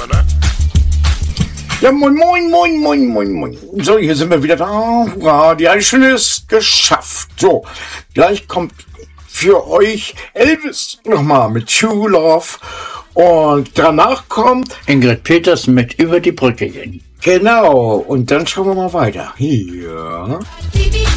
Ja, moin, moin, moin, moin, moin, moin. So, hier sind wir wieder da. Hurra, die eine Stunde ist geschafft. So, gleich kommt für euch Elvis nochmal mit True Love. Und danach kommt Ingrid Peters mit Über die Brücke gehen. Genau, und dann schauen wir mal weiter. Hier.